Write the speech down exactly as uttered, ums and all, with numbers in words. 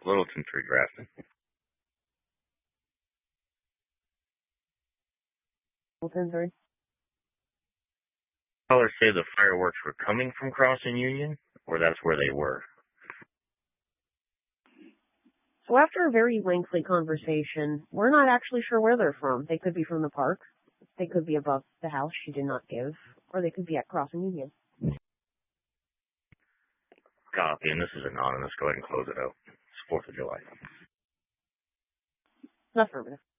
Littleton Tree Grafton. Littleton Tree. Callers say the fireworks were coming from Crossing Union, or that's where they were. So after a very lengthy conversation, we're not actually sure where they're from. They could be from the park. They could be above the house she did not give. Or they could be at Crossing Union. Copy, and this is anonymous. Go ahead and close it out. It's fourth of July. Affirmative.